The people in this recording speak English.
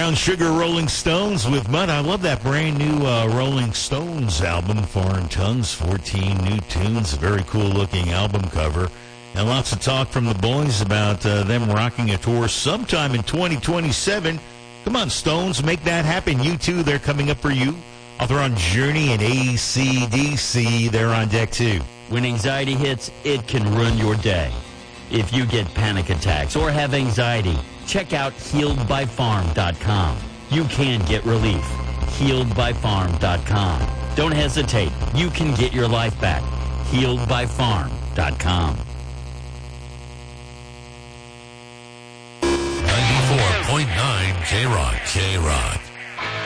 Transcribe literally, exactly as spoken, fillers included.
Brown Sugar Rolling Stones with Mud. I love that brand new uh, Rolling Stones album, Foreign Tongues, fourteen new tunes, a very cool looking album cover. And lots of talk from the boys about uh, them rocking a tour sometime in twenty twenty-seven. Come on, Stones, make that happen. You too, they're coming up for you. Author on Journey and A C D C, they're on deck too. When anxiety hits, it can ruin your day. If you get panic attacks or have anxiety, check out healed by farm dot com. You can get relief. healed by farm dot com. Don't hesitate. You can get your life back. healed by farm dot com. ninety-four point nine K-Rock. K-Rock.